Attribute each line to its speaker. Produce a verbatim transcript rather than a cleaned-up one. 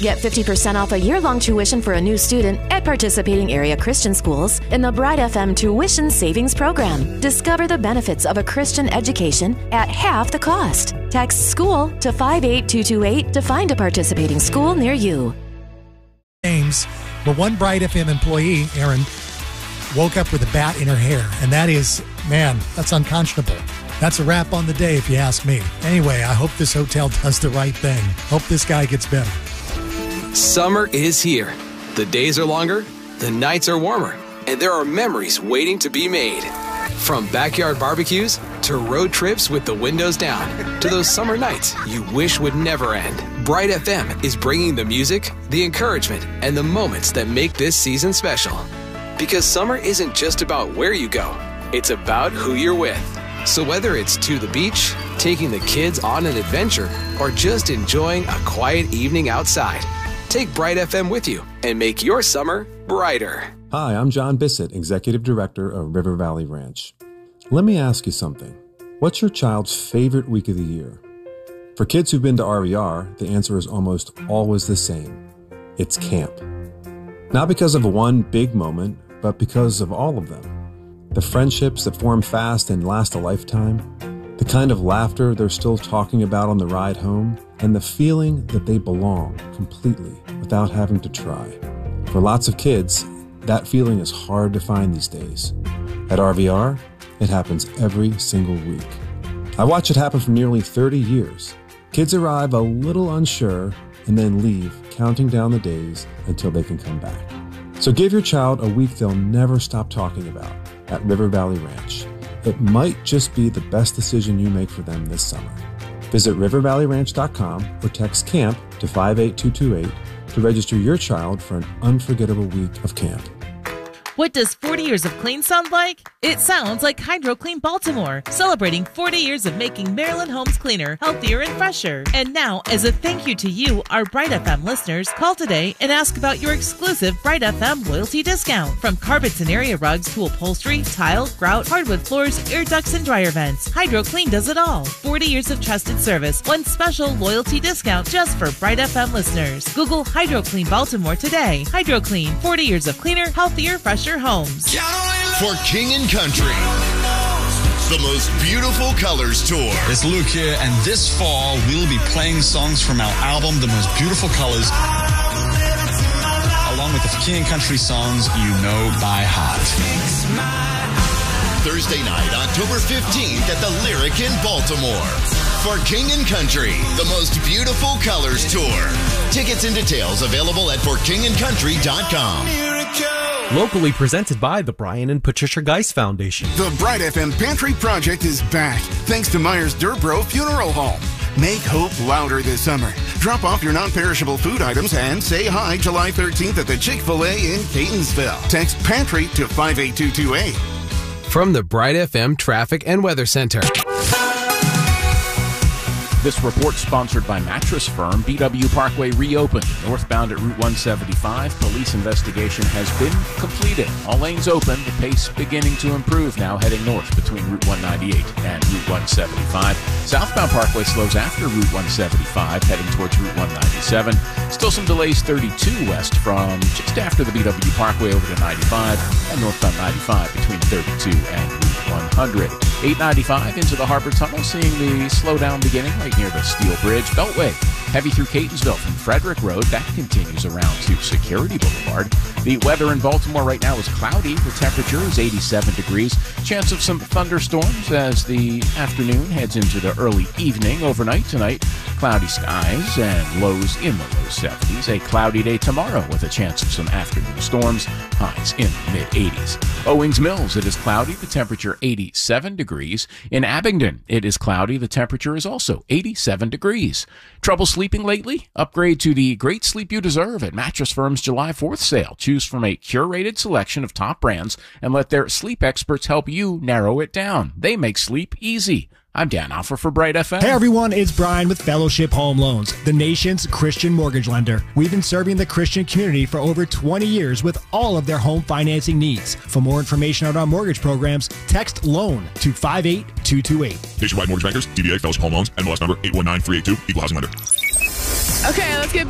Speaker 1: Get fifty percent off a year-long tuition for a new student at participating area Christian schools in the Bright F M Tuition Savings Program. Discover the benefits of a Christian education at half the cost. Text SCHOOL to five eight two two eight to find a participating school near you.
Speaker 2: Names, but one Bright F M employee, Erin, woke up with a bat in her hair, and that is, man, that's unconscionable. That's a wrap on the day, if you ask me. Anyway, I hope this hotel does the right thing. Hope this guy gets better.
Speaker 3: Summer is here. The days are longer, the nights are warmer, and there are memories waiting to be made. From backyard barbecues to road trips with the windows down to those summer nights you wish would never end. Bright F M is bringing the music, the encouragement, and the moments that make this season special. Because summer isn't just about where you go, it's about who you're with. So whether it's to the beach, taking the kids on an adventure, or just enjoying a quiet evening outside, take Bright F M with you and make your summer brighter.
Speaker 4: Hi, I'm John Bissett, Executive Director of River Valley Ranch. Let me ask you something. What's your child's favorite week of the year? For kids who've been to R V R, the answer is almost always the same. It's camp. Not because of one big moment, but because of all of them. The friendships that form fast and last a lifetime, the kind of laughter they're still talking about on the ride home, and the feeling that they belong completely without having to try. For lots of kids, that feeling is hard to find these days. At R V R, it happens every single week. I watch it happen for nearly thirty years. Kids arrive a little unsure and then leave, counting down the days until they can come back. So give your child a week they'll never stop talking about at River Valley Ranch. It might just be the best decision you make for them this summer. Visit river valley ranch dot com or text CAMP to five eight two two eight to register your child for an unforgettable week of camp.
Speaker 5: What does forty years of clean sound like? It sounds like HydroClean Baltimore, celebrating forty years of making Maryland homes cleaner, healthier, and fresher. And now, as a thank you to you, our Bright F M listeners, call today and ask about your exclusive Bright F M loyalty discount. From carpets and area rugs to upholstery, tile, grout, hardwood floors, air ducts, and dryer vents, HydroClean does it all. forty years of trusted service, one special loyalty discount just for Bright F M listeners. Google HydroClean Baltimore today. HydroClean, forty years of cleaner, healthier, fresher homes.
Speaker 6: For King and Country, the most beautiful colors tour.
Speaker 7: It's Luke here, and this fall we'll be playing songs from our album, The Most Beautiful Colors, along with the King and Country songs you know by heart.
Speaker 6: Thursday night, October fifteenth at the Lyric in Baltimore. For King and Country, the most beautiful colors tour. Tickets and details available at for king and country dot com.
Speaker 8: Locally presented by the Brian and Patricia Geis Foundation.
Speaker 9: The Bright F M Pantry Project is back, thanks to Myers Durbro Funeral Home. Make hope louder this summer. Drop off your non-perishable food items and say hi July thirteenth at the Chick-fil-A in Catonsville. Text Pantry to five eight two two eight.
Speaker 3: From the Bright F M Traffic and Weather Center.
Speaker 10: This report sponsored by Mattress Firm. B W Parkway reopened. Northbound at Route one seventy-five, police investigation has been completed. All lanes open, the pace beginning to improve now heading north between Route one ninety-eight and Route one seventy-five. Southbound Parkway slows after Route one seventy-five, heading towards Route one ninety-seven. Still some delays thirty-two west from just after the B W Parkway over to ninety-five and northbound ninety-five between thirty-two and Route one hundred. eight ninety-five into the Harbor Tunnel, seeing the slowdown beginning right near the Steel Bridge. Beltway, heavy through Catonsville from Frederick Road. That continues around to Security Boulevard. The weather in Baltimore right now is cloudy. The temperature is eighty-seven degrees. Chance of some thunderstorms as the afternoon heads into the early evening. Overnight tonight, cloudy skies and lows in the low seventies. A cloudy day tomorrow with a chance of some afternoon storms. Highs in the mid-eighties. Owings Mills, it is cloudy. The temperature eighty-seven degrees. In Abingdon, it is cloudy. The temperature is also eighty-seven degrees. Trouble sleeping lately? Upgrade to the great sleep you deserve at Mattress Firm's July fourth sale. Choose from a curated selection of top brands and let their sleep experts help you narrow it down. They make sleep easy. I'm Dan Alpha for Bright F M.
Speaker 11: Hey everyone, it's Brian with Fellowship Home Loans, the nation's Christian mortgage lender. We've been serving the Christian community for over twenty years with all of their home financing needs. For more information on our mortgage programs, text LOAN to five eight two two eight.
Speaker 12: Nationwide Mortgage Bankers, D B A Fellowship Home Loans, N M L S number eight one nine three eight two, Equal Housing Lender.
Speaker 13: Okay, let's get back.